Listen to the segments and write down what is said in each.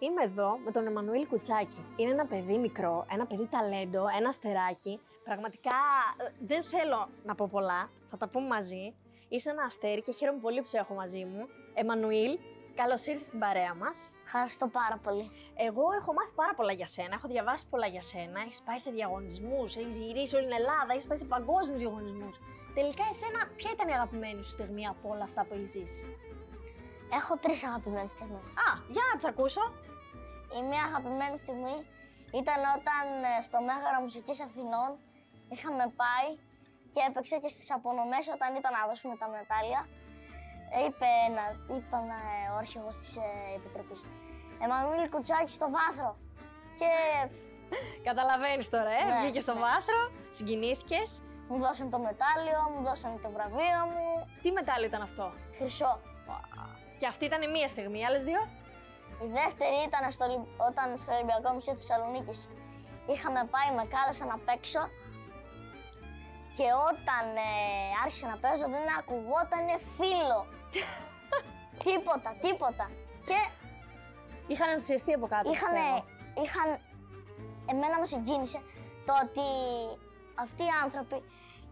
Είμαι εδώ με τον Εμμανουήλ Κουτσάκη. Είναι ένα παιδί μικρό, ένα παιδί ταλέντο, ένα αστεράκι. Πραγματικά δεν θέλω να πω πολλά, θα τα πούμε μαζί. Είσαι ένα αστέρι και χαίρομαι πολύ που σε έχω μαζί μου. Εμμανουήλ, καλώς ήρθες στην παρέα μας. Ευχαριστώ πάρα πολύ. Εγώ έχω μάθει πάρα πολλά για σένα, έχω διαβάσει πολλά για σένα. Έχεις πάει σε διαγωνισμούς, έχεις γυρίσει όλη την Ελλάδα, έχεις πάει σε παγκόσμιους διαγωνισμούς. Τελικά, εσένα, ποια ήταν η αγαπημένη σου στιγμή από όλα αυτά που έχεις ζήσει? Έχω 3 αγαπημένες στιγμές. Α, για να τις ακούσω. Η μία αγαπημένη στιγμή ήταν όταν στο Μέγαρο Μουσικής Αθηνών είχαμε πάει και έπαιξε και στις απονομές όταν ήταν να δώσουμε τα μετάλλια. Είπαν ο αρχηγός της Επιτροπής, Εμμανουήλ Κουτσάκη στο βάθρο. Και Καταλαβαίνεις τώρα, Ναι, βγήκε στο ναι. βάθρο, συγκινήθηκες. μου δώσαν το μετάλλιο, μου δώσαν το βραβείο μου. Τι μετάλλιο ήταν αυτό? Χρυσό. Και αυτή ήταν η μία στιγμή, οι άλλες δύο? Η δεύτερη ήταν όταν στο Ολυμπιακό Μουσείο Θεσσαλονίκης είχαμε πάει, με κάλεσαν να παίξω και όταν άρχισα να παίζω δεν ακουγότανε φίλο. Τίποτα. Και Είχαν ενθουσιαστεί από κάτω. πιστεύω. εμένα με συγκίνησε το ότι αυτοί οι άνθρωποι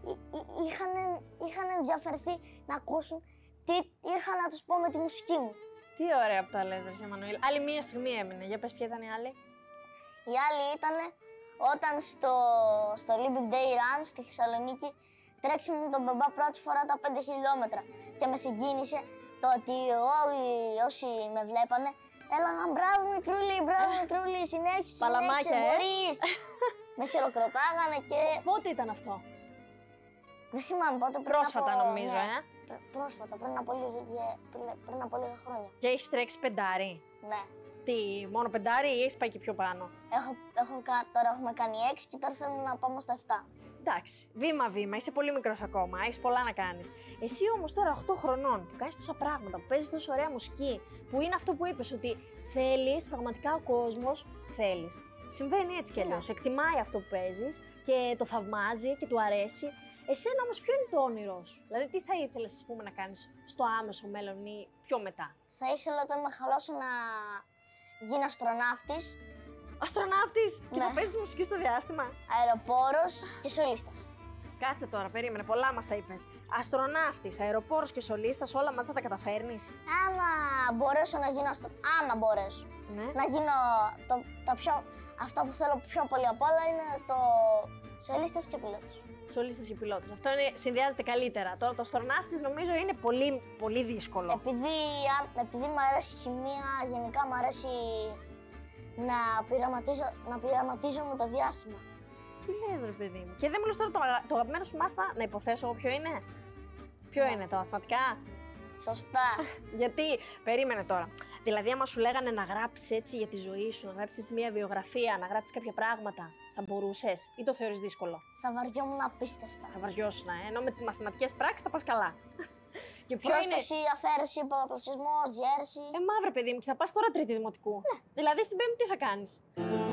είχαν ενδιαφερθεί να ακούσουν τι είχα να τους πω με τη μουσική μου. Τι ωραία που τα λες, ρε Εμμανουήλ. Άλλη μία στιγμή έμεινε. Για πες ποια ήταν η άλλη. Η άλλη ήταν όταν στο Olympic Day Run στη Θεσσαλονίκη τρέξαμε με τον μπαμπά πρώτη φορά τα 5 χιλιόμετρα και με συγκίνησε το ότι όλοι όσοι με βλέπανε έλεγαν μπράβο μικρούλη, συνέχισε, Παλαμάκια, μπορείς. Με χειροκροτάγανε και Πότε ήταν αυτό? δεν θυμάμαι πότε. Πρόσφατα νομίζω, Πρόσφατα, πριν από λίγα χρόνια. Και έχεις τρέξει πεντάρι. Ναι. Τι, μόνο πεντάρι ή έχεις πάει και πιο πάνω? Τώρα έχουμε κάνει 6 και τώρα θέλουμε να πάμε στα 7. Εντάξει, βήμα-βήμα, είσαι πολύ μικρός ακόμα, έχεις πολλά να κάνεις. Εσύ όμως τώρα 8 χρονών που κάνεις τόσα πράγματα, που παίζεις τόσο ωραία μουσική, που είναι αυτό που είπες, ότι θέλεις, πραγματικά ο κόσμος θέλεις. Συμβαίνει έτσι κι αλλιώς, εκτιμάει αυτό που παίζεις και το θαυμάζει και του αρέσει. Εσένα όμως ποιο είναι το όνειρό σου? Δηλαδή τι θα ήθελες, ας πούμε, να κάνεις στο άμεσο μέλλον ή πιο μετά? Θα ήθελα όταν μεγαλώσω να γίνω αστροναύτης, Αστροναύτης! Και Ναι. θα παίζεις μουσική στο διάστημα. αεροπόρος και σολίστας. Κάτσε τώρα, περίμενε, πολλά μας τα είπες. Αστροναύτης, αεροπόρος και σολίστας, όλα μας θα τα καταφέρνεις. Άμα μπορέσω να γίνω άμα μπορέσω Ναι. να γίνω αυτά που θέλω πιο πολύ απ' όλα είναι το σολίστας και πιλότος. Σολίστας και πιλότος. Αυτό συνδυάζεται καλύτερα. Τώρα το αστροναύτης νομίζω είναι πολύ, πολύ δύσκολο. Επειδή μου αρέσει η χημεία, γενικά μου αρέσει να πειραματίζω με το διάστημα. Τι λέει, ρε παιδί μου. Και δεν μου λες τώρα το αγαπημένο σου μάθημα, να υποθέσω εγώ ποιο είναι. Ποιο είναι, τα μαθηματικά? Σωστά. Γιατί, περίμενε τώρα. Δηλαδή, άμα σου λέγανε να γράψεις έτσι για τη ζωή σου, να γράψεις έτσι μια βιογραφία, να γράψεις κάποια πράγματα, θα μπορούσες ή το θεωρείς δύσκολο? Θα βαριόμουν απίστευτα. Θα βαριώσουν, ενώ με τις μαθηματικές πράξεις θα πας καλά. Και ποιο είναι. Πρόσθεση, αφαίρεση, πολλαπλασιασμός, διαίρεση. Μαύρε παιδί μου, και θα πας τώρα τρίτη δημοτικού. Δηλαδή στην πέμπτη τι θα κάνεις?